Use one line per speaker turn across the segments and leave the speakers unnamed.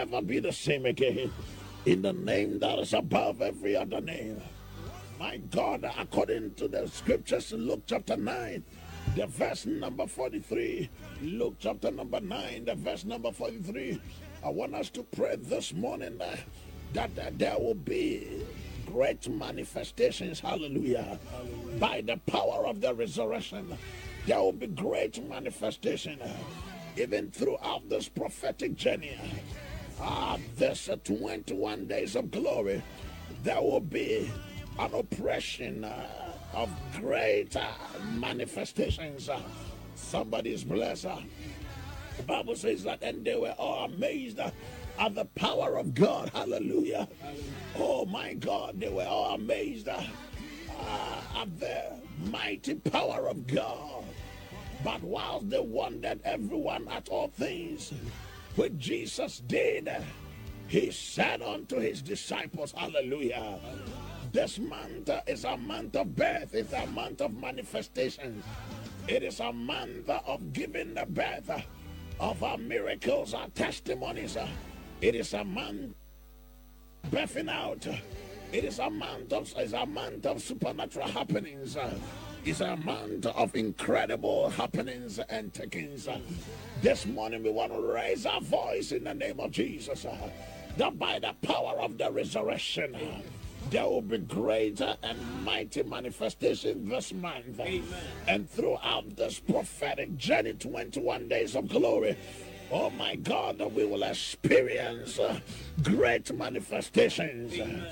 never be the same again. In the name that is above every other name. My God, according to the scriptures in Luke chapter 9, the verse number 43. Luke chapter number 9, the verse number 43. I want us to pray this morning that there will be great manifestations, hallelujah. By the power of the resurrection, there will be great manifestation even throughout this prophetic journey. This 21 days of glory, there will be an oppression of great manifestations. Somebody is blessed. The Bible says that, and they were all amazed at the power of God. Hallelujah. Oh my God, they were all amazed at the mighty power of God. But whilst they wondered, everyone at all things which Jesus did, he said unto his disciples, hallelujah. This month is a month of birth. It's a month of manifestations. It is a month of giving the birth of our miracles, our testimonies. It is a month birthing out. It is a month of supernatural happenings. It's a month of incredible happenings and takings. This morning we want to raise our voice in the name of Jesus. That by the power of the resurrection, there will be greater and mighty manifestation this month. Amen. And throughout this prophetic journey, 21 days of glory, oh my God, we will experience great manifestations. Amen.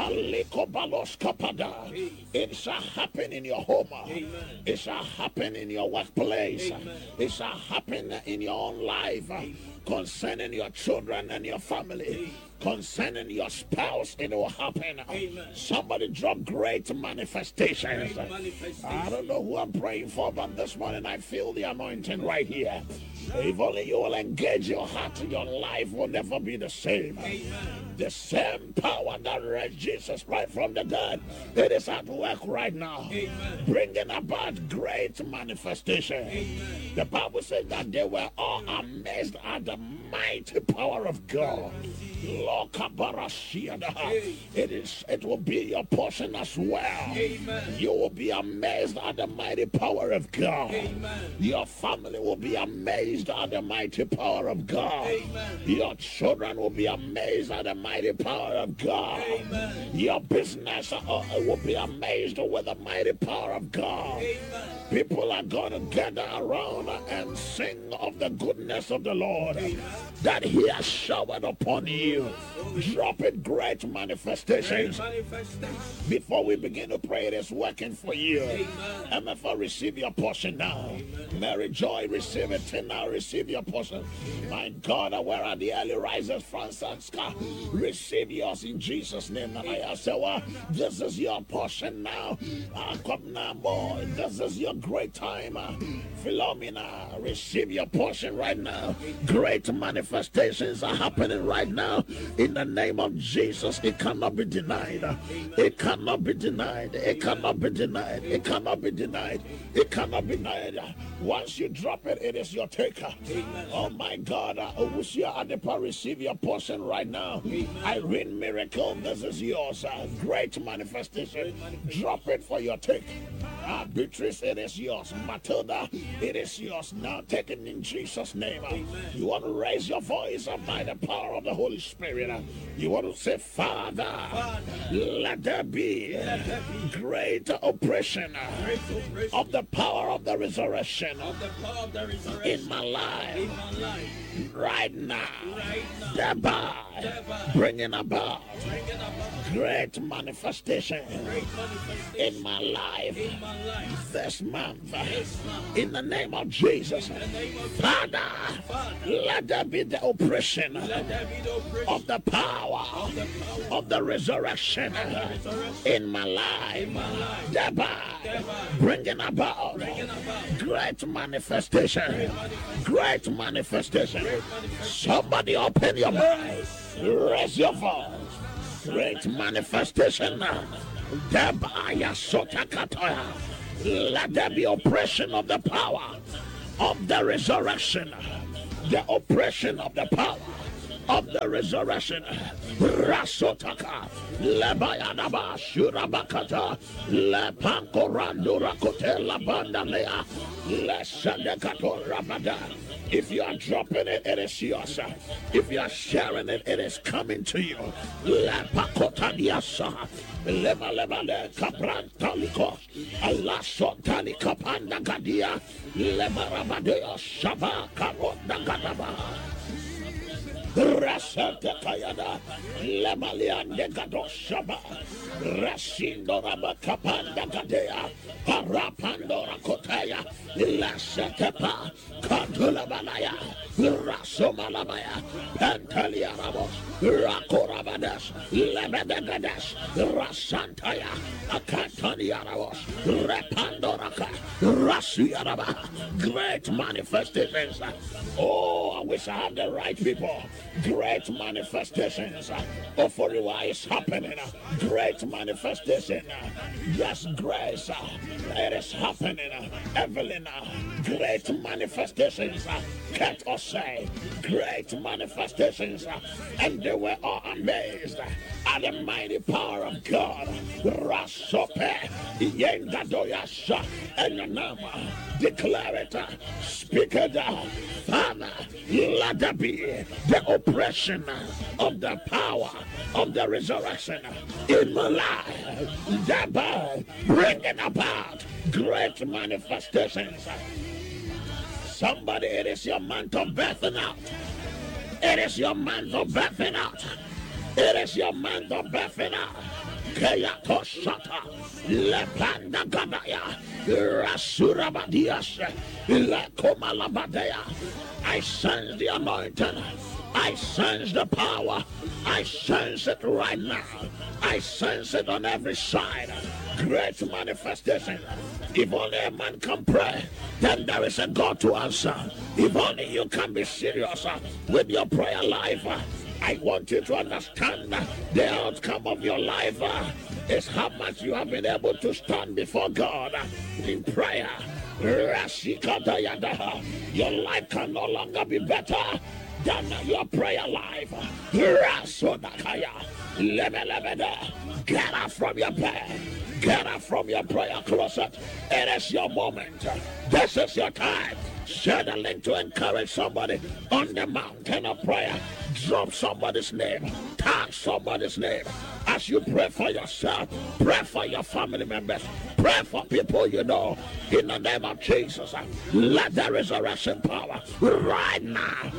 It shall happen in your home. Amen. It shall happen in your workplace. Amen. It shall happen in your own life. Amen. Concerning your children and your family. Amen. Concerning your spouse, it will happen. Amen. Somebody drop great manifestations. I don't know who I'm praying for, but this morning I feel the anointing right here. If only you will engage your heart, your life will never be the same. Amen. The same power that raised Jesus right from the dead, it is at work right now. Amen. Bringing about great manifestation. Amen. The Bible says that they were all amazed at the mighty power of God. It will be your portion as well. Amen. You will be amazed at the mighty power of God. Amen. Your family will be amazed at the mighty power of God. Amen. Your children will be amazed at the mighty power of God. Amen. Your business will be amazed with the mighty power of God. Amen. People are going to gather around and sing of the goodness of the Lord. Amen. That he has showered upon you. Drop it, great manifestations. Before we begin to pray, it is working for you. Amen. MFL, receive your portion now. Amen. Mary Joy, receive it. Tina, receive your portion. My God, where are the early risers? Francisca, receive yours in Jesus' name. I say, well, this is your portion now. Come now, boy. This is your great time. Philomena, receive your portion right now. Great manifestations are happening right now. In the name of Jesus, it cannot be denied. It cannot be denied. It cannot be denied. It cannot be denied. It cannot be denied. Once you drop it, it is your taker. Amen. Oh my God, Owusia Adepa, receive your portion right now. Amen. Irene Miracle, this is yours. Great manifestation. Drop it for your take. Beatrice, it is yours. Matilda, it is yours. Now take it in Jesus' name. Amen. You want to raise your voice by the power of the Holy Spirit. You want to say, Father, let there be great oppression of the power of the resurrection in my life. Right now, thereby bringing about great manifestation in my life this month. In the name of Jesus, Father, let there be the oppression of the power of the resurrection in my life, thereby bringing about great manifestation. Great manifestation. Somebody open your mouth. Raise your voice. Great manifestation now. Let there be oppression of the power of the resurrection. The oppression of the power of the resurrection. Rasotaka, Lebayanaba, Shurabakata, Lepankorandura Kotela Bandalea, Lesandekato Rabada. If you are dropping it, it is yours. If you are sharing it, it is coming to you. Lepakotadiasa, Lebalebale, Caprantaliko, Alasotani Capanda Gadia, Lebarabadeo, Shaba, Karonda Gadaba. Rasate Kayada, Lemalian de Gadoshaba, Rasindoraba Kapanda Gadea, Parapandora Kotaya, Lasatepa, Kantulabanaya, Rasomalabaya, Pantaliarabos, Rakorabadas, Lebedagadas, Rasantaya, Akantaniarabos, Repandoraka, Rasiaraba, great manifestations. Oh, I wish I had the right people. Great manifestations of what is happening. Great manifestation. Yes, grace. It is happening. Evelyn. Great manifestations. Can't us say great manifestations. And they were all amazed at the mighty power of God. Rasope. Yengadoyasha. And your name. Declare it. Speak it down. Father, let there be the oppression of the power of the resurrection in my life, thereby bringing about great manifestations. Somebody, it is your month of birthing out. It is your month of birthing out. It is your month of birthing out. Kayato Shata, Lepanda Gadaya, Rasurabadias, Lekomalabadea. I sense the anointing. I sense the power. I sense it right now. I sense it on every side. Great manifestation. If only a man can pray, then there is a God to answer. If only you can be serious with your prayer life. I want you to understand the outcome of your life is how much you have been able to stand before God in prayer. Your life can no longer be better than your prayer life. Get up from your bed. Get up from your prayer closet. It is your moment. This is your time. Share the link to encourage somebody on the mountain of prayer. Drop somebody's name. Tag somebody's name. As you pray for yourself, pray for your family members, pray for people you know. In the name of Jesus, let the resurrection power right now.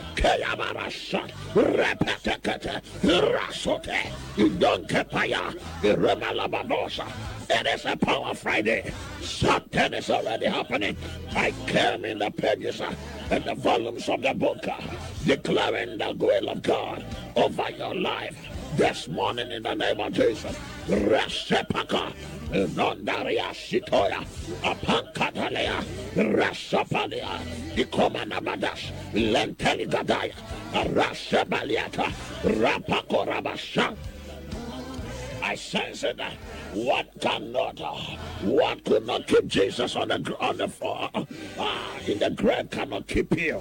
It is a Power Friday. Something is already happening. I came in the pages and the volumes of the book declaring the will of God over your life this morning in the name of Jesus. Resepaka, Nondaria Sitoya, Apankatalea, Rasapalia, Ikomanabadash, Lenteligadaya, Rasabaliata, Rapakorabasha. I sense it. What could not keep Jesus on the floor? In the grave cannot keep you.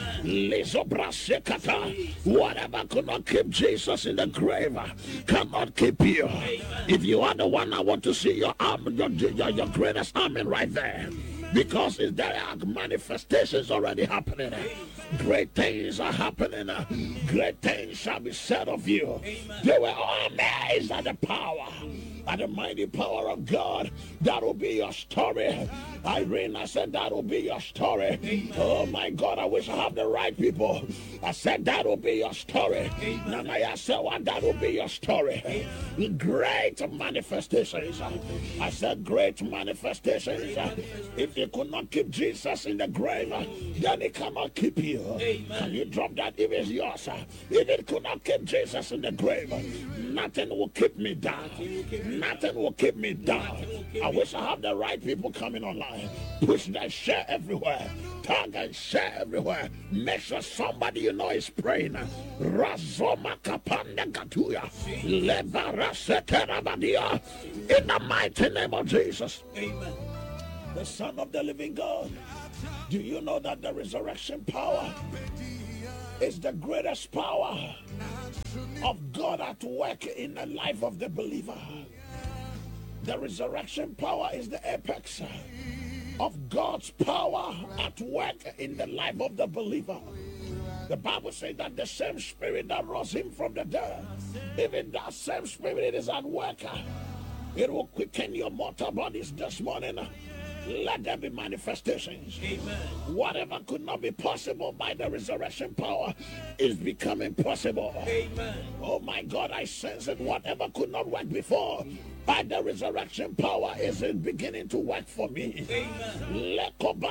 Whatever could not keep Jesus in the grave cannot keep you. If you are the one, I want to see your arm, your greatest arm right there. Because there are manifestations already happening. Great things are happening. Great things shall be said of you. They were all amazed at the power, at the mighty power of God. That will be your story. Irene, I said that will be your story. Oh my God, I wish I had the right people. I said that will be your story. Nanaya said that will be your story. Great manifestations. I said great manifestations. If you could not keep Jesus in the grave, then it cannot keep you. Can you drop that? If it's yours, if it could not keep Jesus in the grave, nothing will keep me down. Nothing will keep me down. I wish I have the right people coming online. Push that share everywhere. Tag and share everywhere. Make sure somebody you know is praying. Razoma kapanda gatuya. Lebara seterabadia. In the mighty name of Jesus. Amen. The Son of the living God. Do you know that the resurrection power is the greatest power of God at work in the life of the believer. The resurrection power is the apex of God's power at work in the life of the believer. The Bible says that the same spirit that rose him from the dead, even that same spirit is at work. It will quicken your mortal bodies this morning. Let there be manifestations. Amen. Whatever could not be possible by the resurrection power is becoming possible. Amen. Oh my God, I sense it. Whatever could not work before, by the resurrection power is it beginning to work for me. Amen.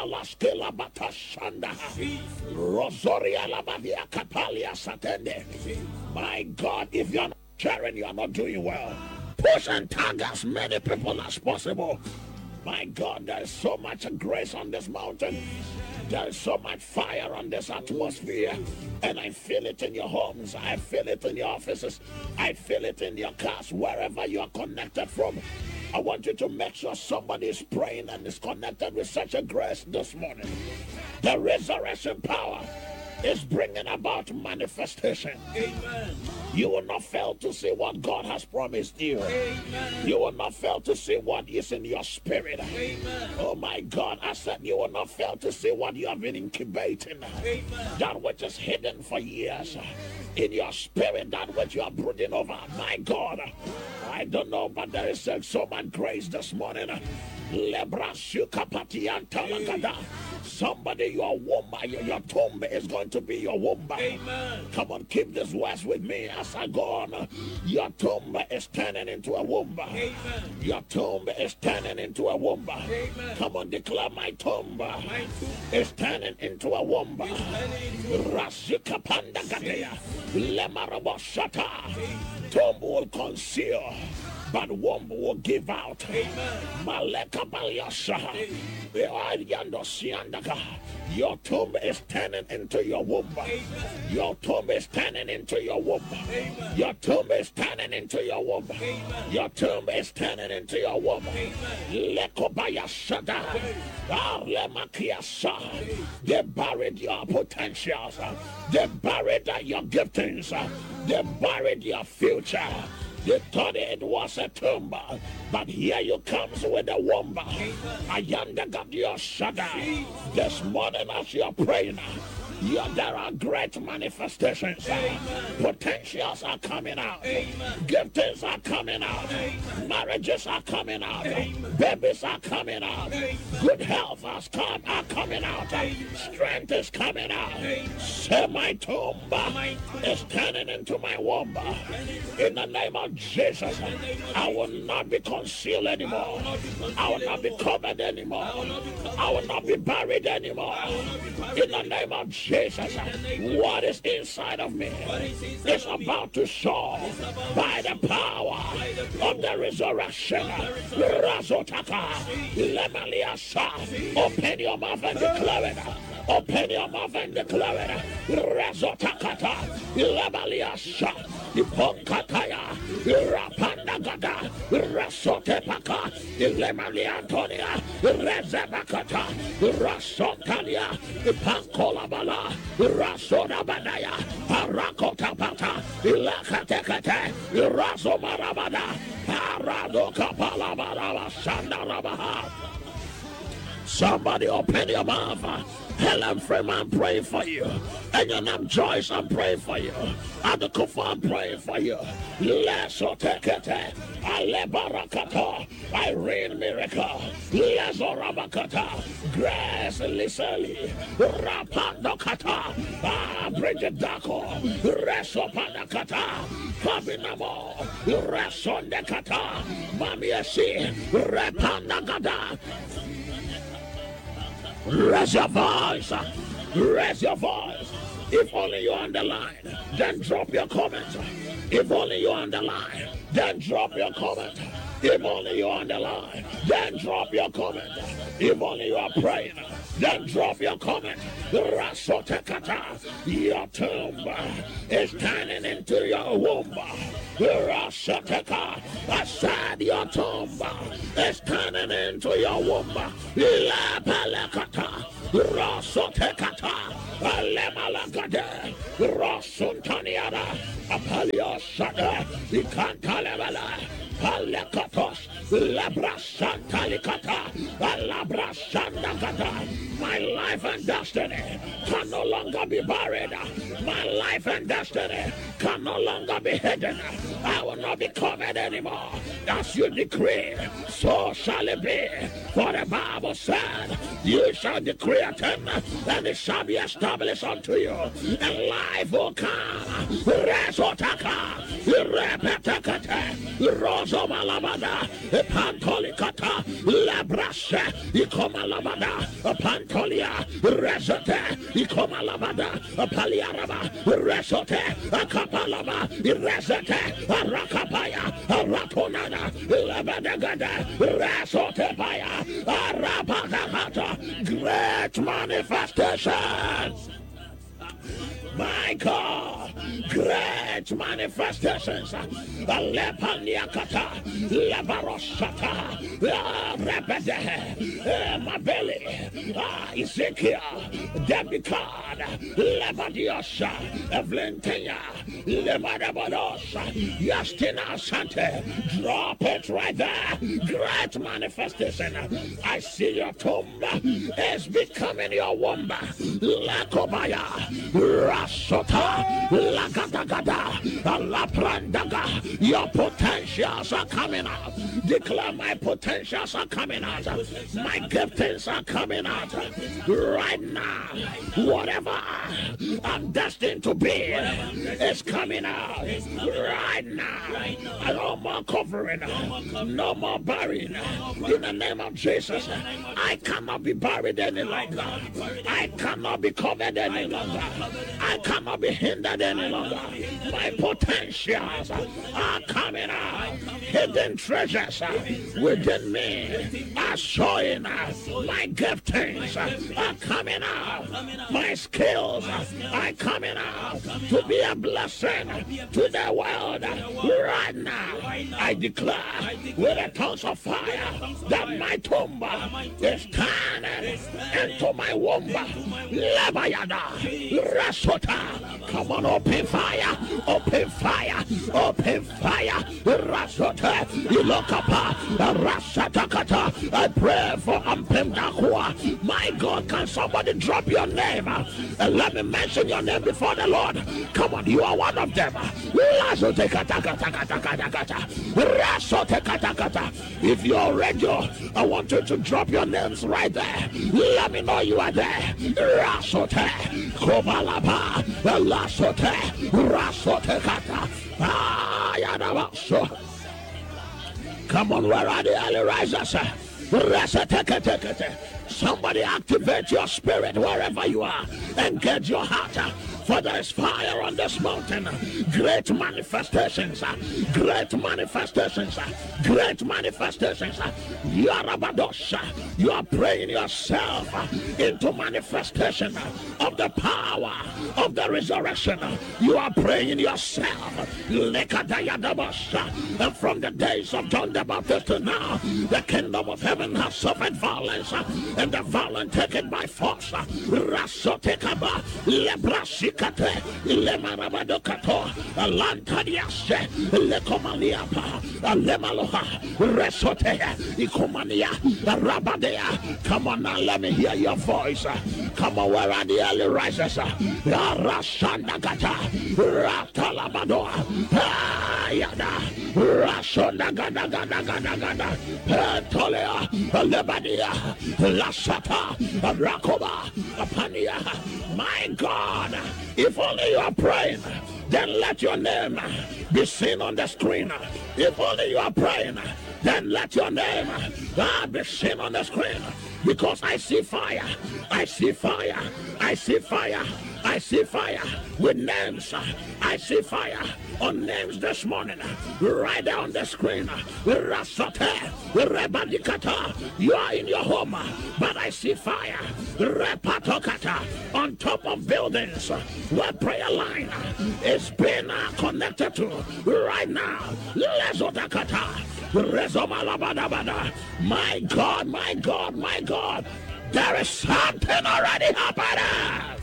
My God, if you're not sharing, you're not doing well. Push and tag as many people as possible. My God, there is so much grace on this mountain. There is so much fire on this atmosphere. And I feel it in your homes. I feel it in your offices. I feel it in your cars, wherever you are connected from. I want you to make sure somebody is praying and is connected with such a grace this morning. The resurrection power is bringing about manifestation. Amen. You will not fail to see what God has promised you. Amen. You will not fail to see what is in your spirit. Amen. Oh my God, I said you will not fail to see what you have been incubating. Amen. That which is hidden for years in your spirit, that which you are brooding over. My God, I don't know, but there is so much grace this morning. Somebody, your womb, your tomb is going to be your womb. Amen. Come on, keep this words with me as I go on. Your tomb is turning into a womb. Amen. Your tomb is turning into a womb. Amen. Come on, declare my tomb is turning into a womb. Rasika panda gadea, lemarabo shata. Tomb will conceal, but womb will give out. Maleka Balyasha. Your tomb is turning into your womb. Your tomb is turning into your womb. Your tomb is turning into your womb. Your tomb is turning into your womb. Lekobayashada. They buried your potentials. They buried your giftings. They buried your future. They thought it was a tomb, but here you comes with a womb. Ayanda got your shudder. This morning as you're praying, there are great manifestations. Amen. Potentials are coming out. Amen. Giftings are coming out. Amen. Marriages are coming out. Amen. Babies are coming out. Amen. Good health are coming out. Amen. Strength is coming out. Say my tomb is turning into my womb. In the name of Jesus, I will not be concealed anymore. I will not be covered anymore. I will not be buried anymore. In the name of Jesus, what is inside of me is about to show by the power of the resurrection. Open your mouth and declare it. Open your mouth and declare it. Razotakata, Labaliasha, Ipokataya, Rapandagada, Rasotepaka, Ilemaliantonia, Rezebakata, Rasotalia, Ipankolabala, Rasodabadaya, Parakotapata, Ilakatekate, Rasomarabada, Paradokapalabara, Sandarabaha. Somebody open your mouth. Helen Freeman, I'm praying for you. And your name Joyce, I'm praying for you. Adekofa, I'm praying for you. Lesotekete, Alebarakata, Irene Miracle, Lezorabakata, Grace Liseli, Rapandokata, Bridget Dako, Resopanakata, Fabinamo, Resondekata, Mamiasi, Repandagada. Raise your voice. Raise your voice. If only you're on the line, then drop your comment. If only you're on the line, then drop your comment. If only you're on the line, then drop your comment. If only you are praying, then drop your comment. Rasotekata, your tomb is turning into your womb. Rasoteka, I said your tomb is turning into your womb. La palakata, Rosotekata, Alemalagade, Rosuntaniana, Apalio Shada, Ikantalemala, Palekatos, Labrasantalikata, Alabrasandakata. My life and destiny can no longer be buried. My life and destiny can no longer be hidden. I will not be covered anymore. As you decree, so shall it be. For the Bible said, you shall decree a thing, and it shall be established unto you. And life will come. Resotaka, Repetakate, Rosomalabada, Pantolicata, Labrashe, Ikomalabada, Pantolia, Resote, Ikomalabada, Paliaraba, Resote, Akapalaba, Resote, Arakapaya, Aratonada, Labadagada, Resote Paya, Arapagata, great manifestations. My God, great manifestations. Lepaniakata, Lebaroshata, Rebede, Mabeli, Ezekiel, Debicard, Lebadiosha, Evlentenia, Lebadabadosha, Yastina Sante. Drop it right there. Great manifestation. I see your tomb is becoming your womb. Lakobaya, Rasota, Lagadagada, Laprandaga. Your potentials are coming out. Declare my potentials are coming out. My giftings are coming out. Right now, whatever I'm destined to be is coming out. Right now. No more covering. No more burying. In the name of Jesus, I cannot be buried any longer. I cannot be covered any longer. I cannot be hindered any longer. My potentials are coming out. Hidden treasures within me are showing up. My giftings are coming out. My skills are coming out to be a blessing to the world. Right now, I declare with the tongues of fire that my tomb is turning into my womb. Lebayada, Rasota, come on, open fire, open fire, open fire, Rasota, Ilokapa, Rasatakata. I pray for Ampemdakua. My God, can somebody drop your name and let me mention your name before the Lord? Come on, you are one of them. If you're ready, I want you to drop your names right there. Let me know you are there. Rasote, Kobalaba, Lasote, Rasote Kata. Come on, where are the early risers? Somebody activate your spirit wherever you are and get your heart. For there is fire on this mountain. Great manifestations. Great manifestations. Great manifestations. You are Rabadosha. You are praying yourself into manifestation of the power of the resurrection. You are praying yourself. And from the days of John the Baptist to now, the kingdom of heaven has suffered violence, and the violent take it by force. Rasotekaba, Lebrasikate, Lemarabadokato, Alantadiase, Lekomaniapa, Lemaloha, Resote, Ikomania, Rabadea. Come on now, let me hear your voice. Come on, where are the early risers? Rasandagata, Ratalabadoa, Yada, Rasondagada, Tolea, Lebadia, Lasata, Rakoba, Apania. My God, if only you are praying, then let your name be seen on the screen. If only you are praying, then let your name be seen on the screen. Because I see fire, I see fire, I see fire, I see fire with names. I see fire on names this morning. Right down the screen. Rasate, Rebadikata. You are in your home, but I see fire. Repatokata on top of buildings where prayer line is being connected to right now. Lezotakata. My God, my God, my God. There is something already happening.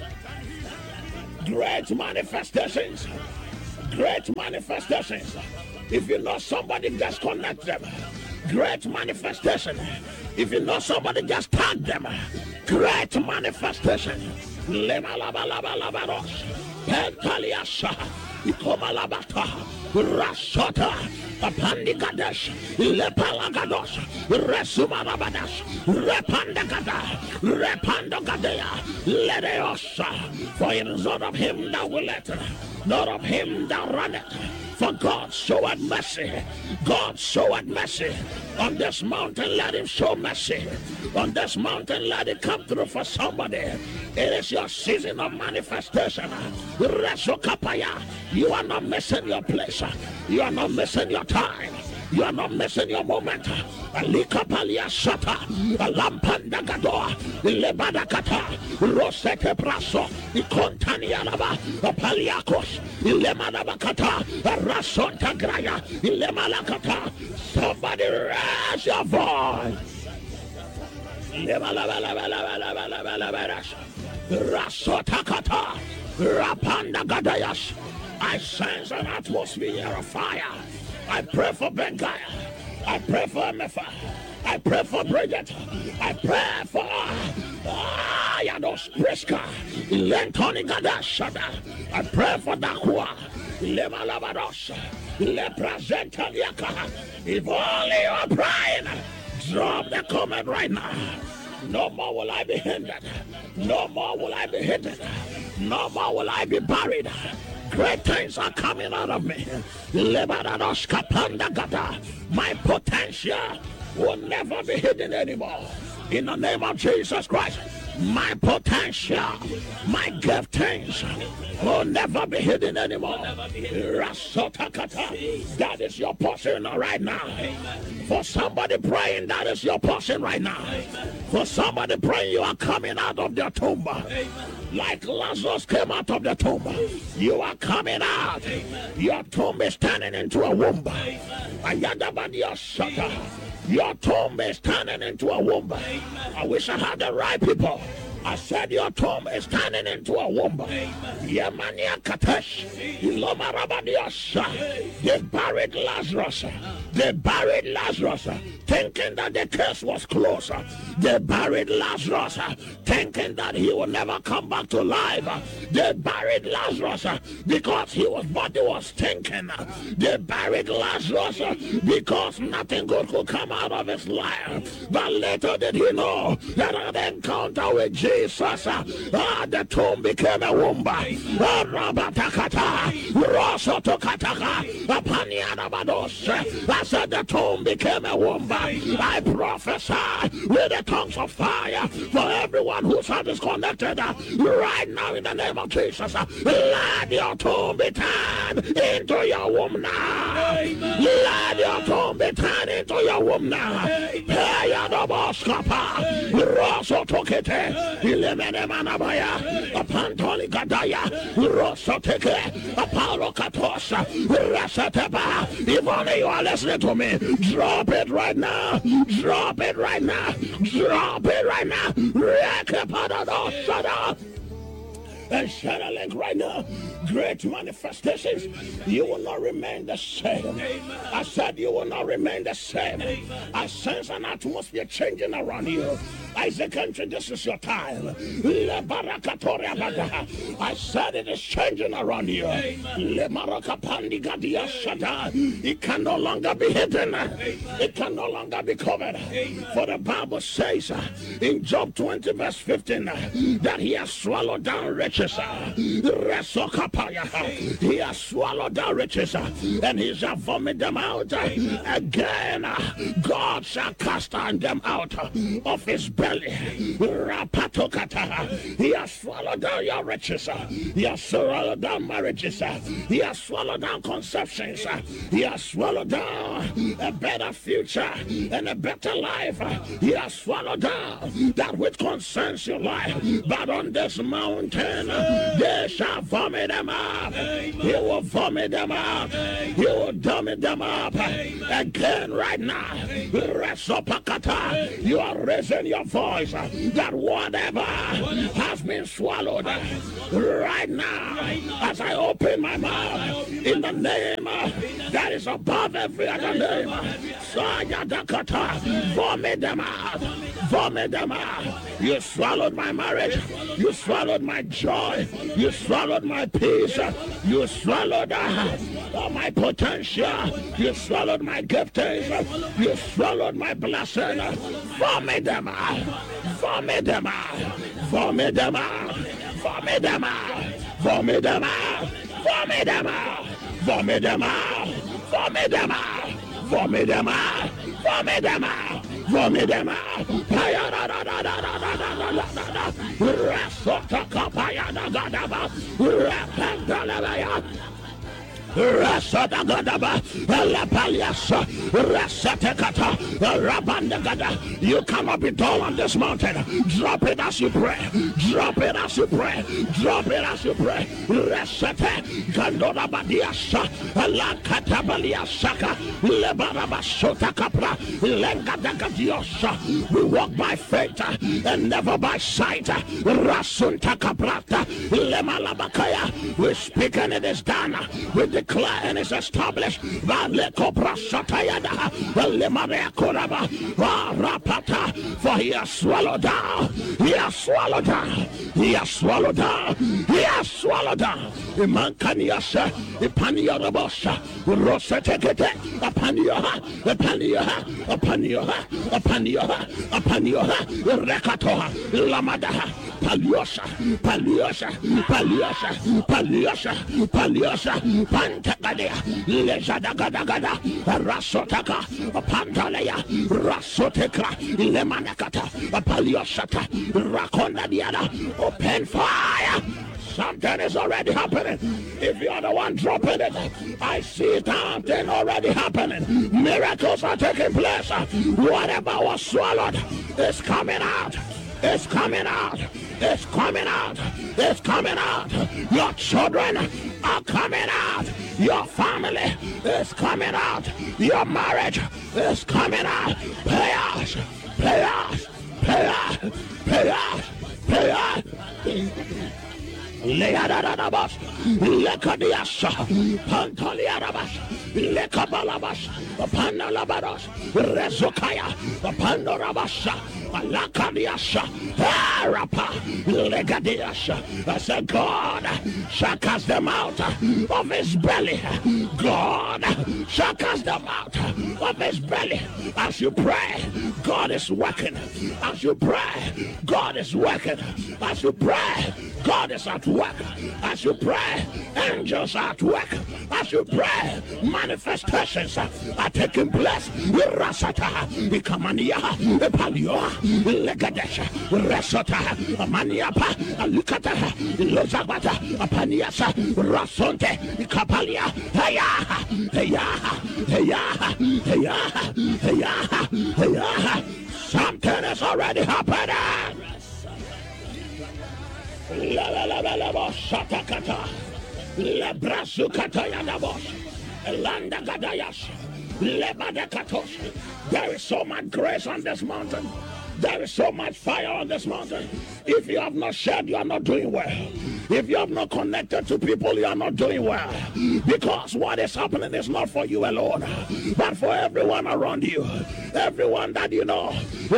Great manifestations. Great manifestations. If you know somebody, just connect them. Great manifestation. If you know somebody, just tag them. Great manifestation. Lemalabalabalos. Pentaliasha. Ikomalabata. Rasota. Apandigadesh. Lepalagados. Resumarabadas. Repandagada. Repandagadea. Ledeosa. For it is not of him that will let, not of him that runneth. For God showed mercy. God showed mercy. On this mountain, let him show mercy. On this mountain, let it come through for somebody. It is your season of manifestation. Resokapaya. You are not missing your place. You are not missing your time. You are not missing your moment. Alikapalia Shata, Alampanda Gadoa, Lebadakata, Rosete Praso, Ikontanianaba, Paliakos, Ilemanabakata, Rasonta Graya, Ilemalakata. Somebody raise your voice. Rasotakata, Rapanda Gadayas. I sense an atmosphere of fire. I pray for Bengaya. I pray for Emefa. I pray for Bridget. I pray for Yados Priska. Lentoni Gadashada. I pray for Dakwa. Lemalabados. Leprezenta Liaka. If only you are praying, drop the comment right now. No more will I be hindered. No more will I be hidden. No more will I be buried. Great things are coming out of me. My potential will never be hidden anymore. In the name of Jesus Christ, my potential, my giftings will never be hidden anymore. That is your portion right now. For somebody praying, that is your portion right now. For somebody praying, you are coming out of the tomb. Like Lazarus came out of the tomb. You are coming out. Your tomb is turning into a womb. Your tomb is turning into a womb. I wish I had the right people. I said your tomb is turning into a womb. Yemania Katesh. They buried Lazarus. They buried Lazarus thinking that the case was closed. They buried Lazarus thinking that he will never come back to life. They buried Lazarus because his body was stinking. They buried Lazarus because nothing good could come out of his life. But later did he know that an encounter with Jesus, the tomb became a womb. I said the tomb became a womb. I prophesy with the tongues of fire for everyone whose heart is connected right now in the name of Jesus. Let your tomb be turned into your womb now. Let your tomb be turned into your womb now. Apantoli Gadaya, Rosoteke, Apollo Katosa, Rasateba. If only you are listening to me, drop it right now. Drop it right now. Drop it right now. And share a link right now. Great manifestations. You will not remain the same. I said you will not remain the same. I sense an atmosphere changing around you. Isaac Entry, this is your time. I said it is changing around you. It can no longer be hidden. It can no longer be covered. For the Bible says in Job 20 verse 15 that he has swallowed down riches. He has swallowed down riches and he shall vomit them out again. God shall cast them out of his belly. He has swallowed down your riches. He has swallowed down marriages. He has swallowed down conceptions. He has swallowed down a better future and a better life. He has swallowed down that which concerns your life. But on this mountain they shall vomit them them up. He will vomit them up. He will dump them up. Again right now. You are raising your voice that whatever has been swallowed right now, as I open my mouth in the name that is above every other name, vomit them out. Vomit them out. You swallowed my marriage. You swallowed my joy. You swallowed my peace. You swallowed my potential. You swallowed my giftings. You swallowed my blessing. Vomit them out. Vomit them out. Vomit them out. Vomit them out. Vomit them out. Vomit them out. Vomit them out. Vomit them out. Vomit them out. Vomit them out. Vomit them out. You cannot be dull on this mountain. Drop it as you pray. Drop it as you pray. Drop it as you pray. We walk by faith and never by sight. We speak and it is done. We declare and it's established. For he has swallowed down. He has swallowed down. He has swallowed down. He has swallowed down. Imankaniasa, Ipaniarabosha, Rosetekete, Apanioha, Apanioha, Apanioha, Apanioha, Apanioha, Rekatoha, Lamadaha, Paliosa, Paliosa, Paliosa, Paliosa, Paliosa, Pantagadea, Lezadagadagada, Rasotaka, Pantalea, Rasoteka, Lemanakata, Paliosata, Rakonda Diana, open fire. Something is already happening. If you're the one dropping it, I see something already happening. Miracles are taking place. Whatever was swallowed is coming out. It's coming out. It's coming out. It's coming out. Your children are coming out. Your family is coming out. Your marriage is coming out. Players, players, players, players, players. Leadadabas, Lekadiasa, Pantaliarabas, Lekabalabas, Panalabaras, Rezokaya, Pandorabasa, Lakadiasa, Arapa, Legadiasa. I said, God shall cast them out of his belly. God shall cast them out of his belly. As you pray, God is working. As you pray, God is working. As you pray, God is at work. As you pray, angels are at work. As you pray, manifestations are taking place. Rasata, Ikamania, Palio, Legadesha, Resota, Maniapa, Lukata, Lozabata, Apaniasa, Rasonte, Ikapalia, Heya, Heya, Heya, Heya, Heya, Heya. Something is already happening. La la la la la la shatakata la brasukata yadabos landa gadayas lebadakatos. There is so much grace on this mountain. There is so much fire on this mountain. If you have not shared, you are not doing well. If you have not connected to people, you are not doing well. Because what is happening is not for you alone, but for everyone around you. Everyone that you know.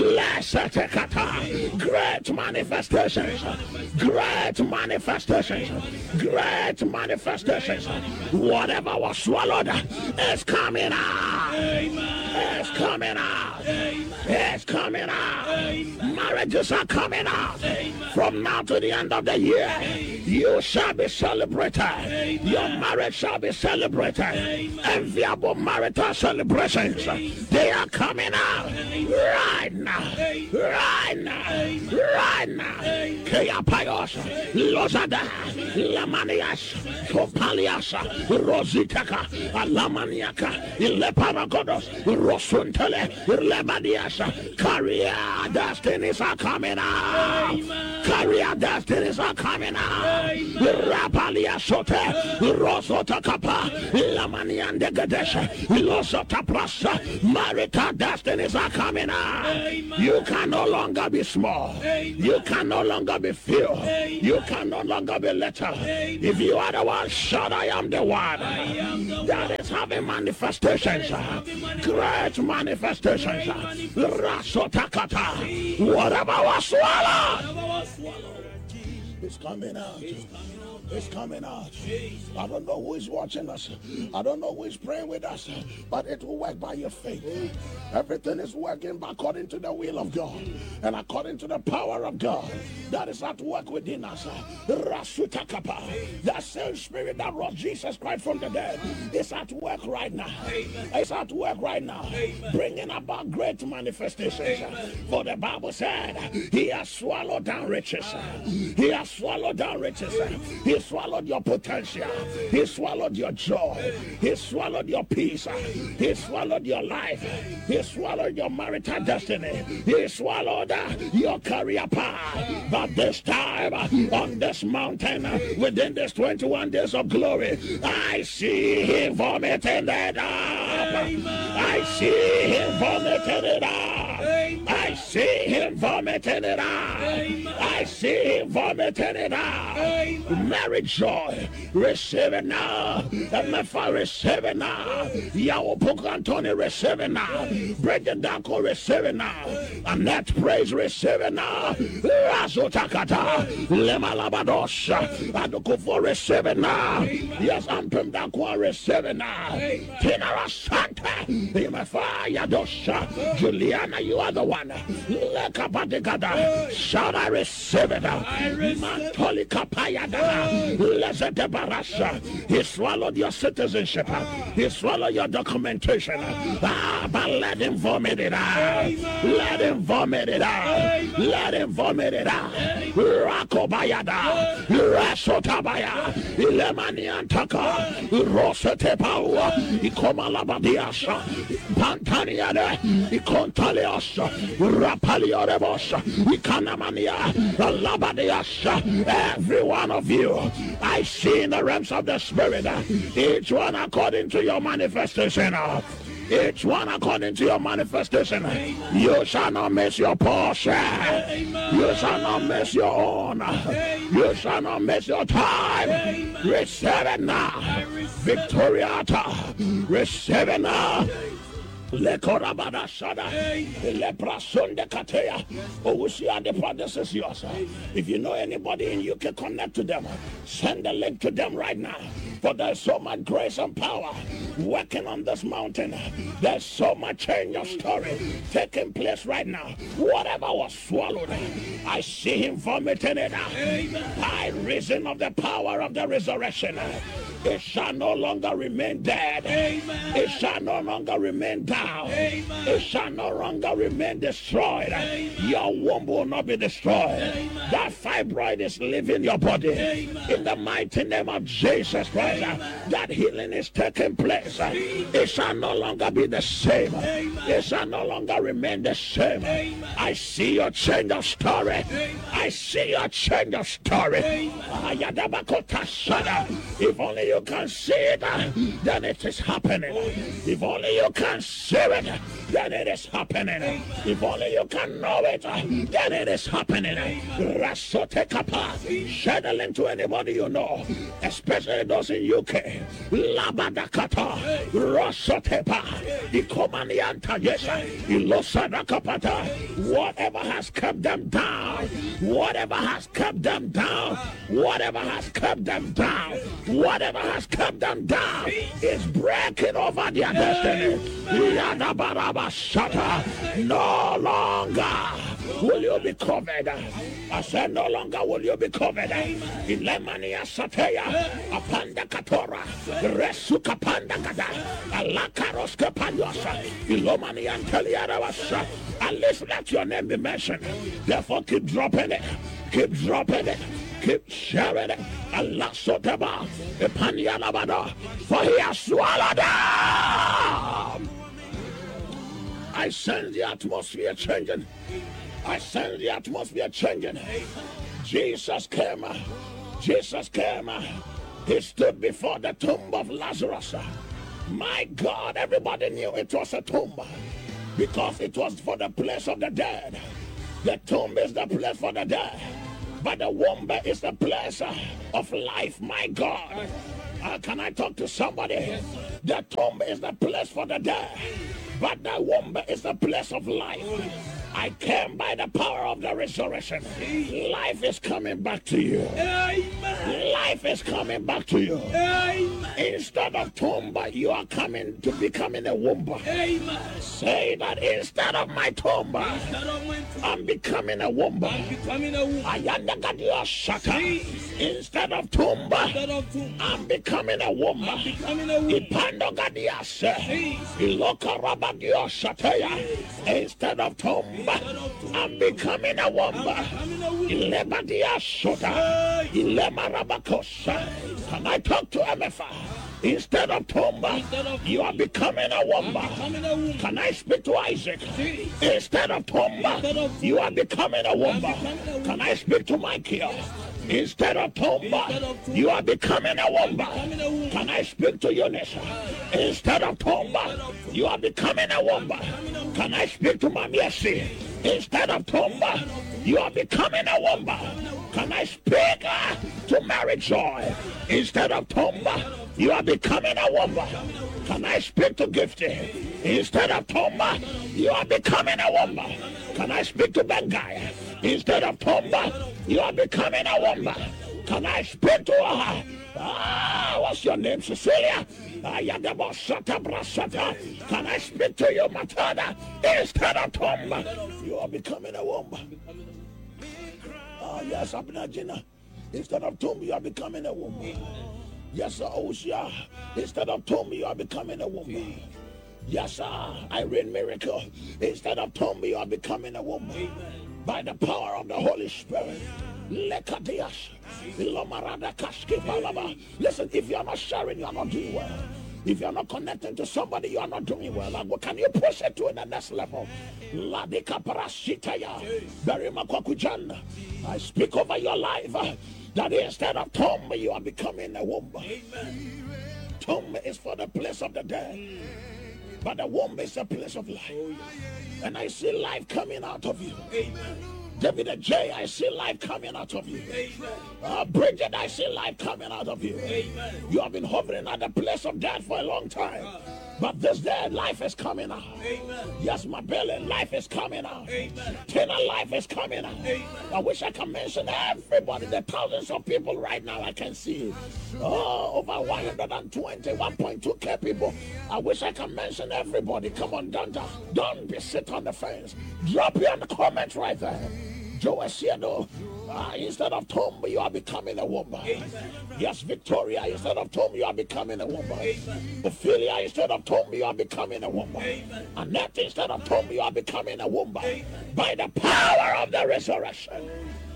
Great manifestations. Great manifestations. Great manifestations. Whatever was swallowed is coming out. It's coming out. It's coming out. Marriages are coming out. From now to the end of the year, you shall be celebrated. Your marriage shall be celebrated. Enviable marital celebrations, they are coming out right now. Right now. Right now. Kea Payos, Lozada, Lamanias, Kopaliasa, Rositaka, Alamaniaka, Ileparagodos, Rosuntele, Lebadiasa. Career destinies are coming out. career destinies are coming out. Rapalia Sote, Rosota Kapa, Lamanian de Gadesha, Losota Prasa, marital destinies are coming out. You can no longer be small. You can no longer be few. You can no longer be little. If you are the one, shout, I am the one. That is having manifestations. Great manifestations. Rasota Kata. Whatever was swallowed. It's coming out. It's coming out. I don't know who is watching us. I don't know who is praying with us. But it will work by your faith. Everything is working according to the will of God. And according to the power of God. That is at work within us. Rasutakapa. That same spirit that rose Jesus Christ from the dead is at work right now. It's at work right now. Bringing about great manifestations. For the Bible said, He has swallowed down riches. He has swallowed down riches. He swallowed your potential. He swallowed your joy. He swallowed your peace. He swallowed your life. He swallowed your marital destiny. He swallowed your career path. But this time, on this mountain, within this 21 days of glory, I see Him vomiting it up. I see Him vomiting it up. I see Him vomiting it up. I see Him vomiting it up. Mary joy, receive it now. MFA, receive it now. Yawo Pocantoni, receive it now. Brendan Danko, receive it now. Annette Praise, receive it now. Razotakata, Lema Labadosha, Adokufo, receive it now. Yes, Ampem Danko, receive it now. Tinara Santa, MFA, Yadosha, Juliana, you are the one. Lekapatikada, shout, I receive it now. Mantoli Kapayada. He swallowed your citizenship. He swallowed your documentation. But let Him vomit it out. Let Him vomit it out. Let Him vomit it out. Rakobayada, Rasotabaya, Ilemaniantaka, Rosetepau, Ikomalabadiasha, Pantaniada, Ikontaliasha, Rapaliorebosha, Ikanamania, Labadiasha, every one of you. I see in the realms of the Spirit, each one according to your manifestation. Each one according to your manifestation. You shall not miss your portion. You shall not miss your own. You shall not miss your time. Receive it now. Victoriata. Receive it now. Lekorabada Shada, Leprason de Katea. Owusia, the promise is yours. If you know anybody in UK, connect to them. Send the link to them right now. For there's so much grace and power working on this mountain. There's so much change of story taking place right now. Whatever was swallowed, I see Him vomiting it out. By reason of the power of the resurrection, it shall no longer remain dead. It shall no longer remain down. It shall no longer remain destroyed. Your womb will not be destroyed. That fibroid is leaving your body. In the mighty name of Jesus Christ, that healing is taking place. It shall no longer be the same. It shall no longer remain the same. I see your change of story. I see your change of story. If only you can see it, then it is happening. If only you can see it, then it is happening. If only you can know it, then it is happening. Share the link to anybody you know, especially those in UK. Labadakata, Rosotepa, Ikomanianta, yes, Ilosadakapata. Whatever has kept them down, whatever has kept them down, whatever has kept them down, whatever has kept them down is breaking over their destiny. No longer will you be covered. I said no longer will you be covered. Ilemania Sateya, Apanda Katora, Resuka Pandagada, Alakaroska Pandosa, Ilomani Anteliaravasa. At least let your name be mentioned. Therefore keep dropping it. Keep dropping it. Keep sharing it. Allah Sotaba, Epanialabada, for He has swallowed them. I sense the atmosphere changing. I sense the atmosphere changing. Jesus came. Jesus came. He stood before the tomb of Lazarus. My God, everybody knew it was a tomb because it was for the place of the dead. The tomb is the place for the dead, but the womb is the place of life. My God, can I talk to somebody? The tomb is the place for the dead, but the womb is the place of life. I came by the power of the resurrection. Life is coming back to you. Amen. Life is coming back to you. Amen. Instead of tomb, you are coming to becoming a womb. Amen. Say that instead of my tomb, I'm becoming a womb. Instead of tomb, I'm becoming a womb. Instead of tomb, I'm becoming a womb. Can I talk to MFA? Instead of tomb, you are becoming a womb. Can I speak to Isaac? Instead of tomb, you are becoming a womb. Can I speak to Michael? Instead of tomb, you are becoming a womb. Can I speak to Eunice? Instead of tomb, you are becoming a womb. Can I speak to Mamiesi? Instead of tomb, you are becoming a womb. Can I speak to Mary Joy? Instead of tomb, you are becoming a womb. Can I speak to Gifty? Instead of tomb, you are becoming a womb. Can I speak to Bengai? Instead of tomb, you are becoming a womb. Can I speak to her? What's your name, Cecilia? Can I speak to you, Matada? Instead of tomb, you are becoming a womb. Yes, Abinajina. Instead of tomb, you are becoming a womb. Yes, sir, Oshia. Instead of tomb, you are becoming a womb. Yes, sir, Irene Miracle. Instead of tomb, you are becoming a womb. By the power of the Holy Spirit. Listen, if you are not sharing, you are not doing well. If you are not connecting to somebody, you are not doing well. And can you push it to the next level? I speak over your life that instead of tomb, you are becoming a womb. Tomb is for the place of the dead, but the womb is a place of life. And I see life coming out of you. David J, I see life coming out of you. Bridget, I see life coming out of you. You have been hovering at the place of death for a long time, but this day life is coming out. Yes, my belly, life is coming out. Tina, life is coming out. I wish I could mention everybody, the thousands of people right now I can see. Over 121.2k people. I wish I could mention everybody. Come on, don't be sit on the fence. Drop your comment right there. Joe Asiano, instead of tomb, you are becoming a womb. Yes, Victoria, instead of tomb, you are becoming a womb. Ophelia, instead of tomb, you are becoming a womb. Annette, instead of tomb, you are becoming a womb. By the power of the resurrection.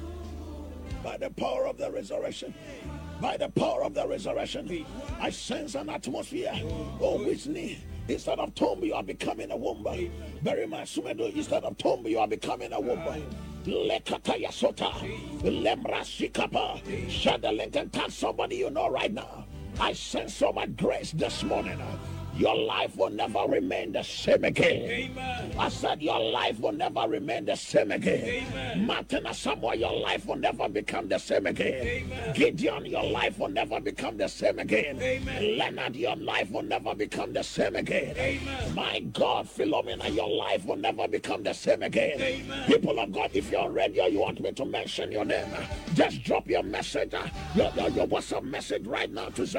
By the power of the resurrection. By the power of the resurrection. I sense an atmosphere. Oh, Whitney. Instead of tomb, you are becoming a womb. Very much. Instead of tomb, you are becoming a womb. Lekataya Sota, Lemra Shikapa, Shadalink, and touch somebody you know right now. I sense so much grace this morning. Your life will never remain the same again. Amen. I said your life will never remain the same again. Amen. Martin Asamoah, your life will never become the same again. Amen. Gideon, your life will never become the same again. Amen. Leonard, your life will never become the same again. Amen. My God, Philomena, your life will never become the same again. Amen. People of God, if you're ready or you want me to mention your name, just drop your message, your WhatsApp message right now to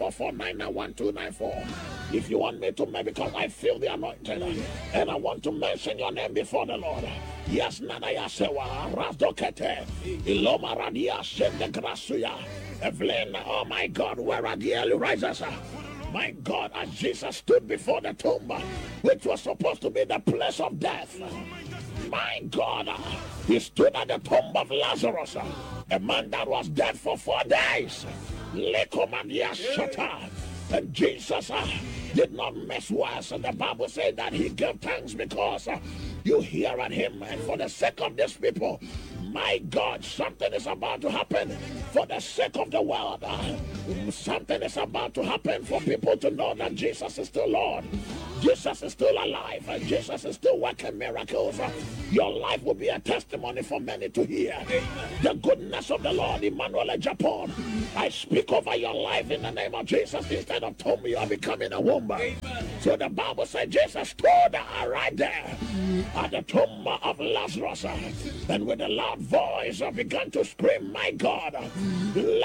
0244991294. If you want me to, because I feel the anointing and I want to mention your name before the Lord. Yes, Nanaya Sewa, Razdokete, Iloma Radia, Shende Grasuya, Evelyn, oh my God, where are the early risers? My God, as Jesus stood before the tomb, which was supposed to be the place of death. My God, he stood at the tomb of Lazarus, a man that was dead for 4 days. Lekomandia Shata. And Jesus did not mess worse. And the Bible said that he gave thanks because you hear at him. And for the sake of these people, My God, something is about to happen for the sake of the world. Something is about to happen for people to know that Jesus is still Lord. Jesus is still alive. Jesus is still working miracles. Your life will be a testimony for many to hear. The goodness of the Lord, Emmanuel Japan. I speak over your life in the name of Jesus. Instead of tomb, you are becoming a womb. So the Bible said Jesus stood right there at the tomb of Lazarus, and with a loud voice began to scream, my God, and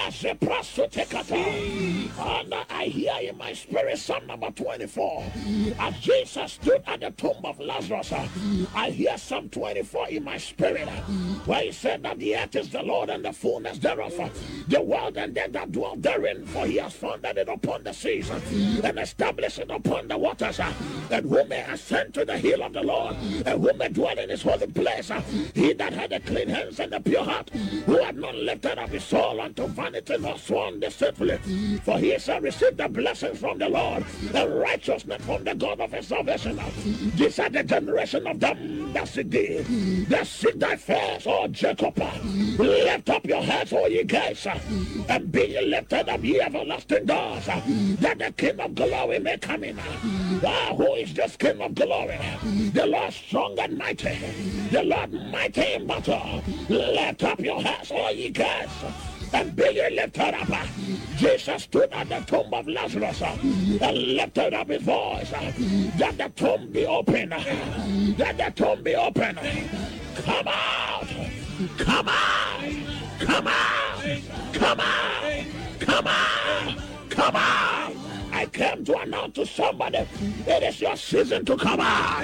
I hear in my spirit Psalm number 24. As Jesus stood at the tomb of Lazarus, I hear Psalm 24 in my spirit, where he said that the earth is the Lord and the fullness thereof, the world and them that dwell therein, for he has founded it upon the seas and established it upon the waters. And who may ascend to the hill of the Lord, and who may dwell in his holy place? He that had a clean hands and a pure heart, who had not lifted up his soul unto vanity nor sworn deceitfully, for he shall receive the blessings from the Lord and righteousness from the God of his salvation. These are the generation of them that seek thee, that seek thy face, O Jacob. Lift up your heads, O ye gates, and be ye lifted up, ye everlasting doors, that the King of glory may come in. Who is this King of glory? The Lord strong and mighty, the Lord mighty in battle. Lift up your heads, O ye gates, and be ye lifted up. Jesus stood at the tomb of Lazarus and lifted up his voice, that the tomb be open, that the tomb be open. Come out, come out, come out, come out, come out, come out. I came to announce to somebody, it is your season to come out.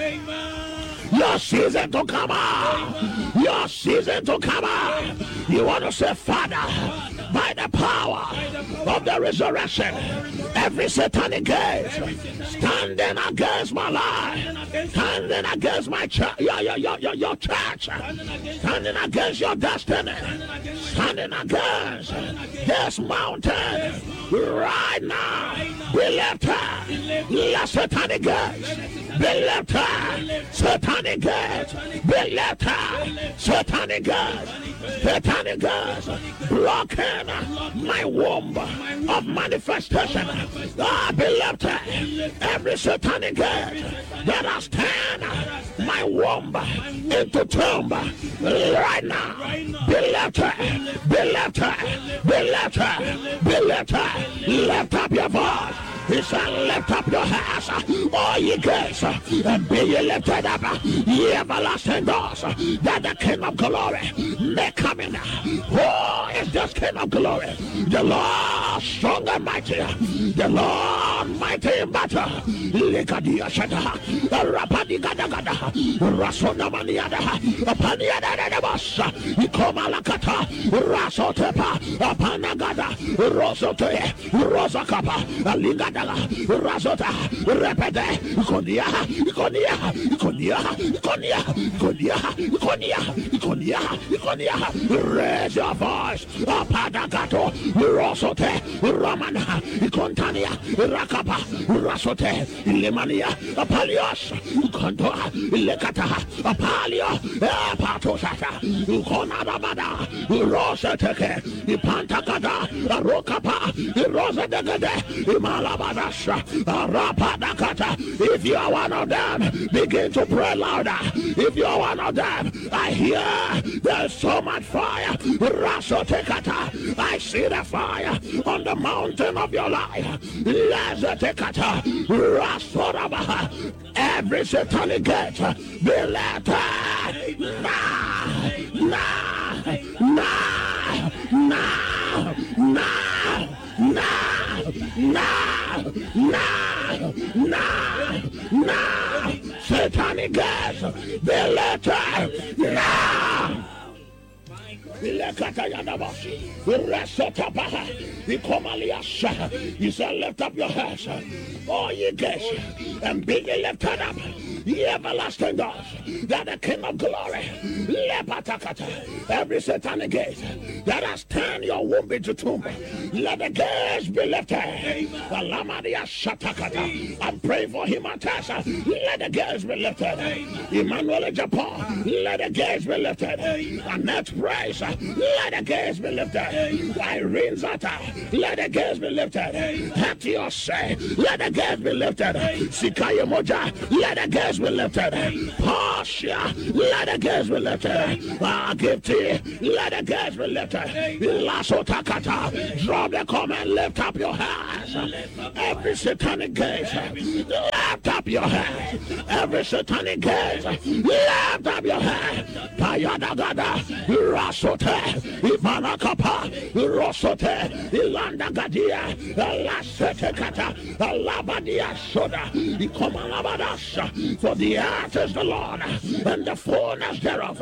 Your season to come out. Your season to come out. You want to say, Father, by the power of the resurrection, every satanic gate standing against my life, standing against my church, your church, standing against your destiny, standing against this mountain right now, be lifted. Let satanic gates be lifted. Satanic gates be lifted. Satanic gates, satanic gates blocking my womb of manifestation. Be lifted. Every satanic gate that has turned my womb into tomb right now, be lifted. Be lifted. Be lifted. Be lifted. Lift up your voice. He said, lift up your hands, all ye gates, and be ye lifted up, ye everlasting doors, that the King of glory may come in. Who is this King of glory? The Lord strong and mighty, the Lord mighty in battle. Lekadia Shada, Rapadigadagada, Rasona Maniada, Paniada Basa, Ikomalakata, Rasotepa, Apanagada, Rosote, Rosakapa, Aliga. Razota, repete, Konia, raise your voice, Apadagato, Rosote, Ramana, Contania, Rakapa, Rasote, Lemania, Apalios, Contoa, Lecata, Apalio, Patosata, Conadabada, Rosateke, Pantacada, Rokapa, Rosa de Gade, Malaba. If you are one of them, begin to pray louder. If you are one of them, I hear there's so much fire. I see the fire on the mountain of your life. Every satanic gate be let now, satanic gas, the letter, now. He said, lift up your heads, all ye gates, and be ye lifted up, ye everlasting doors, that the King of glory, every satanic gate that has turned your womb into tomb, let the gates be lifted. I'm pray for him, Atasa. Let the gates be lifted. Emmanuel Japan, let the gates be lifted. Annette Price, let the gates be lifted. Irene Zata, let the gates be lifted. Hatios, let the gates be lifted. Sikaya Moja, let the gates be lifted. Pasha, let the gates be lifted. Agipti, let the gates be lifted. Lasso Takata, drop the comment, lift up your hands. Every satanic gate, lift up your hands. Every satanic gate, lift up your hands. Payadagada, Rasote, Imanakapa, Rosote, Ilanda Gadia, Lasete Kata, Alabadia Soda, Ikomalabadasha. For the earth is the Lord, and the fullness thereof.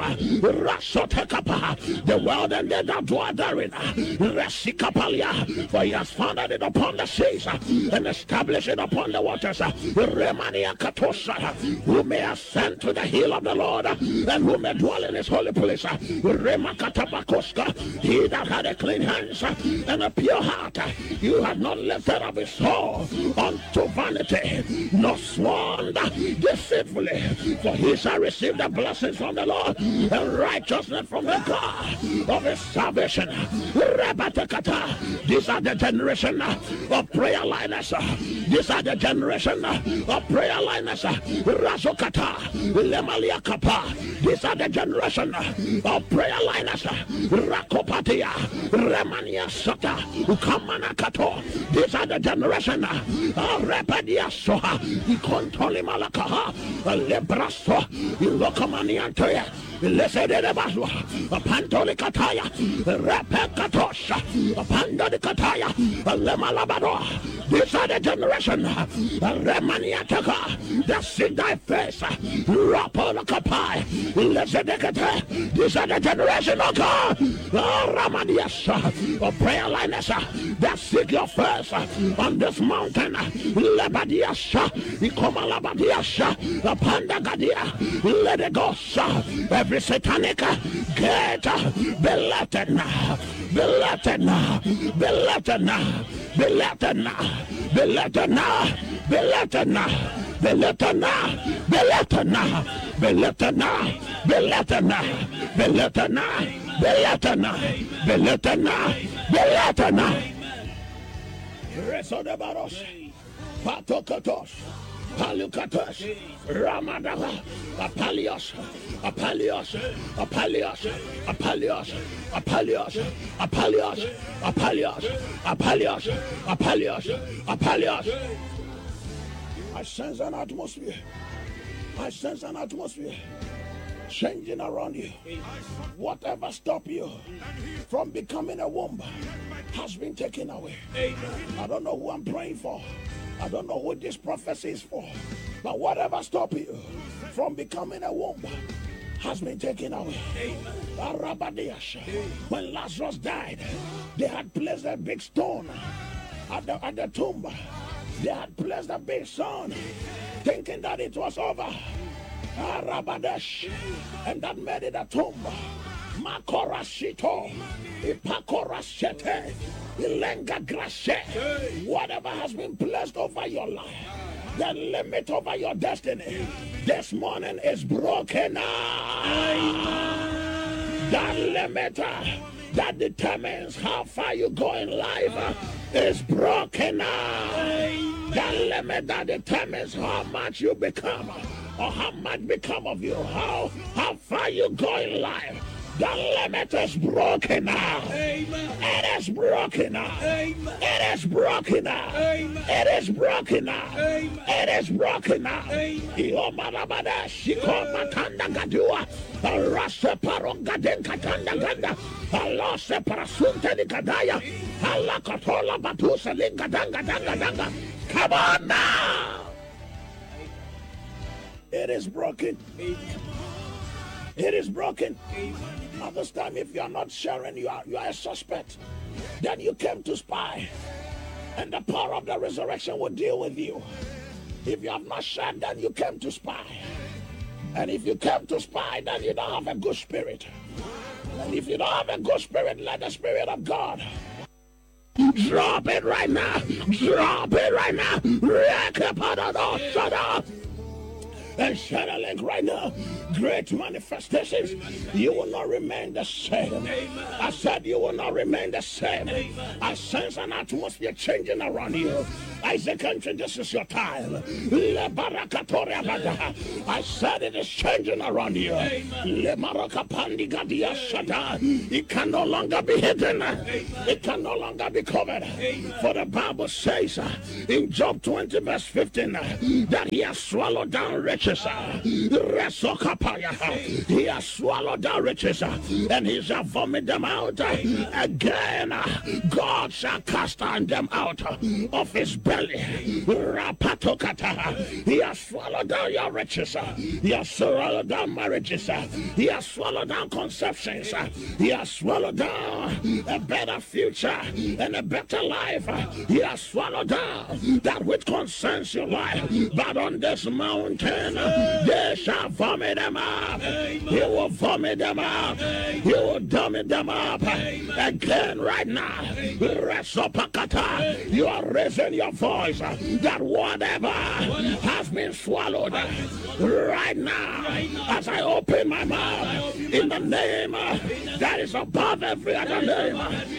Rasote Kapa, the world and they that dwell therein. Resikapalia, for he has founded it upon the seas and established it upon the waters. Remania Katosa, who may ascend to the hill of the Lord, and who may dwell in his holy place. Remakatabakoska, he that had a clean hands and a pure heart, you have not lifted up his soul unto vanity, nor sworn deceitfully, for he shall receive the blessings from the Lord and righteousness from the God of his salvation. Rabatakata, these are the generation of prayer liners. These are the generation of prayer liners. Razokata, Lemaliakapa, these are the generation of prayer liners. Rakopatia, Remania Sota, Ukamanakato, these are the generation of Repadia Soha, Ikontoli Malakaha, Lebraso, Ilokamaniantoya. Listen to the Baswa, a Pantoli Kataya, Rapekatosha, a Panda de Kataya, a Lemalabado. These are the generation, a Remaniataka, that seek thy face, Rapola Kapai, Lesedekate. These are the generation of God, Ramadias, a prayer liners that seek your face on this mountain, Lebadiasha, Ikomalabadiasha, a Panda Gadia, let it go, every satanic gate be lifted now, be lifted now, be lifted now, be lifted now, be lifted now, be lifted now, be lifted now, be lifted now, be lifted now, be lifted now, be lifted now, be lifted now, be lifted now, be lifted now. Reso de Baros, Patokatos. Palukatos, Ramadaga, Apalios, Apalios, Apalios, Apalios, Apalios, Apalios, Apalios, Apalios, Apalios, Apalios. I sense an atmosphere. I sense an atmosphere changing around you. Whatever stop you from becoming a womb has been taken away. I don't know who I'm praying for. I don't know what this prophecy is for. But whatever stop you from becoming a womb has been taken away. When Lazarus died, they had placed a big stone at the tomb. They had placed a big stone thinking that it was over. And that made it a tomb. Makorashito, Ipakorashete, Ilenga Grashe. Whatever has been placed over your life, the limit over your destiny, this morning is broken. That limit that determines how far you go in life is broken. That limit that determines how much you become or how much become of you, how far you go in life. The limit is broken now. It is broken now. It is broken now. It is broken now. It is broken now. Iomarabada shiko matanda gadua. Rasa paronga den katanda ganda. Allah separasunte di kadaya. Allah katola batusa linga danga danga danga. Come on now. It is broken. It is broken. At this time, if you are not sharing, you are a suspect. Then you came to spy, and the power of the resurrection will deal with you. If you have not shared, then you came to spy. And if you came to spy, then you don't have a good spirit. And if you don't have a good spirit, let the Spirit of God Drop it right now. Drop it right now. Shut up. And Shadalink right now, great manifestations. You will not remain the same. Amen. I said you will not remain the same. Amen. I sense an atmosphere changing around you. Isaac, this is your time. I said it is changing around you. It can no longer be hidden. It can no longer be covered. For the Bible says in Job 20 verse 15 that he has swallowed down riches. He has swallowed down riches and he shall vomit them out again. God shall cast them out of his belly. He has swallowed down your riches. He has swallowed down marriages. He has swallowed down conceptions. He has swallowed down a better future and a better life. He has swallowed down that which concerns your life. But on this mountain, they shall vomit them up. He will vomit them up. He will vomit them up again right now. You are raising your voice that whatever has been swallowed right now, as I open my mouth in the name that is above every other name,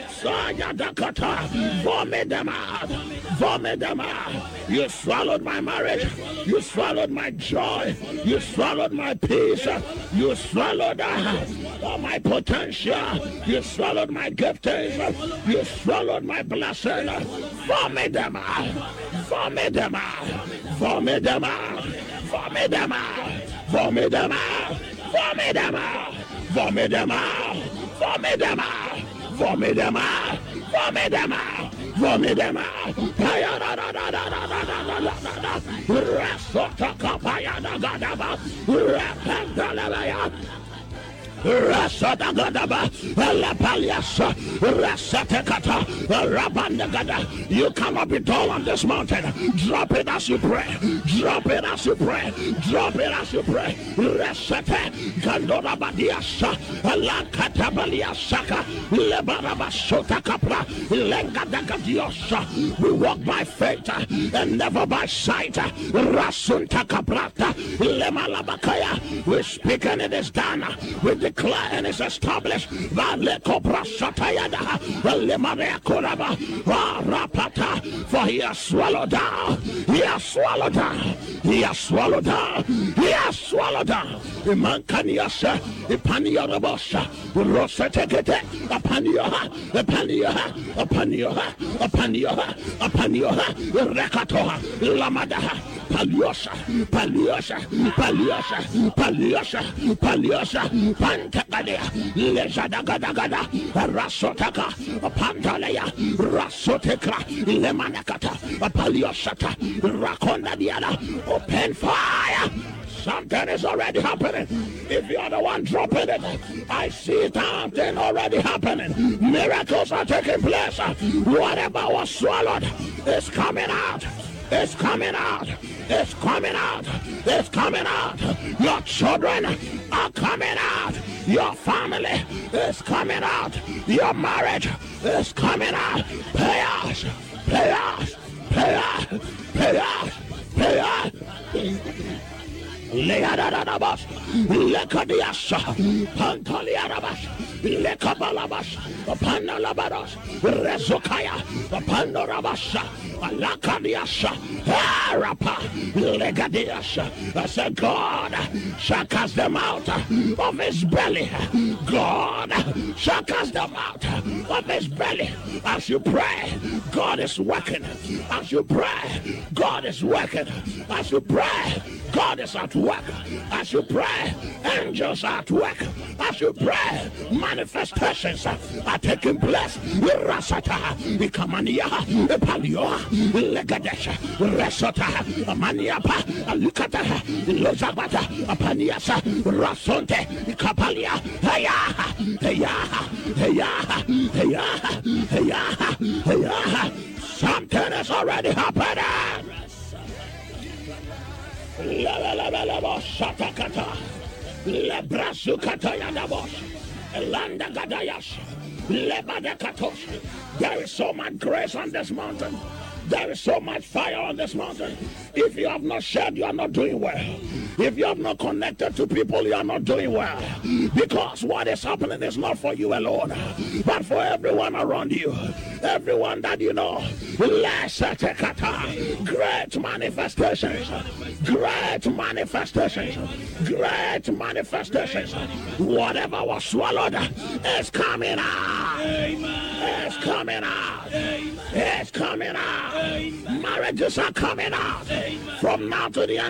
vomit them out. Vomit them out. You swallowed my marriage. You swallowed my joy. You swallowed my peace. You swallowed my potential. You swallowed my giftings. You swallowed my blessing. Vomit them out. Vomit them out. Vomit them out. Vomit them out. Vomit them out. Vomit them out. Vomit them out. Vomit them out. Vomit them out. Vomit them out. Vomit them out. You cannot be dull on this mountain. Drop it as you pray. Drop it as you pray. Drop it as you pray. Resete Gandora Badiasa Alacatabaliasaka Lebarabasota Capra Lengadagadiosha. We walk by faith and never by sight. Rasunta Caprata Lemalabakaya. We speak and it is done. We declare and it's established. For he has swallowed down. He has swallowed down. He has swallowed down. He has swallowed down. Imankaniasa, Ipaniarabosha, Rosetekete, Apanioha, Apanioha, Apanioha, Apanioha, Apanioha, Rekatoha, Lamadaha, Paliosa, Paliosa, Paliosa, Paliosa, Paliosa, Pantakadea, Lezadagadagada, Rasotaka, Pantalea, Rasoteka, Lemanakata, Paliosata, Rakonda Diana, open fire. Something is already happening. If you're the one dropping it, I see something already happening. Miracles are taking place. Whatever was swallowed is coming out. It's coming out. It's coming out. It's coming out. Your children are coming out. Your family is coming out. Your marriage is coming out. Pay us. Pay us. Pay us. Pay us. Pay us. Leadadabas, Lekadiasa, Pantaliarabas, Lekabalabas, Panalabaras, Rezokaya, Pandorabasa, Lakadiasa, Arapa, Legadiasa. I said, God shall cast them out of his belly. God shall cast them out of his belly. As you pray, God is working. As you pray, God is working. As you pray, God is at work. As you pray, angels are at work. As you pray, manifestations are taking place. Rasata, Ikamania, Palio, Legadesha, Resota, Maniapa, Lukata, Lozabata, Apaniasa, Rasonte, Kapalia, Heya, Heya, Heya, Heya, Heya, Heya. Something is already happening. La shatakata, la brasukata yadabos, landa gadayas, lebadakatos, There is so much grace on this mountain. There is so much fire on this mountain. If you have not shared, you are not doing well. If you have not connected to people, you are not doing well. Because what is happening is not for you alone, but for everyone around you. Everyone that you know. Great manifestations. Great manifestations. Great manifestations. Whatever was swallowed is coming out. It's coming out. It's coming out. Marriages are coming out. From now to the end